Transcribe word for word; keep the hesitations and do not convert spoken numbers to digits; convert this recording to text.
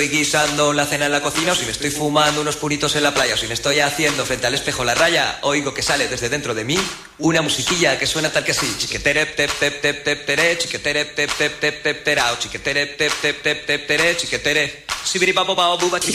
estoy guisando la cena en la cocina, o si me estoy fumando unos puritos en la playa, o si me estoy haciendo frente al espejo la raya, oigo que sale desde dentro de mí una musiquilla que suena tal que así. Chiquetere, tep, tep, tep, tep, tere, chiquetere, tep, tep, tep, tep, terao, chiquetere, tep, tep, tep, tep, tere, chiquetere, sibiripapo, buba,